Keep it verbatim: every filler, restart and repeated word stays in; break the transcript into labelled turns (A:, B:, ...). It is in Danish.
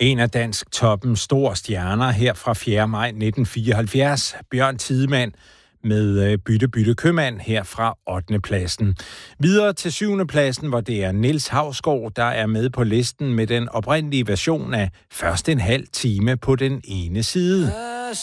A: En af dansk toppen store stjerner her fra fjerde maj nitten fireoghalvfjerds, Bjørn Tidemand, med Bytte Bytte Købmand her fra ottende pladsen. Videre til syvende pladsen, hvor det er Niels Hausgaard, der er med på listen med den oprindelige version af Først en halv time på den ene side.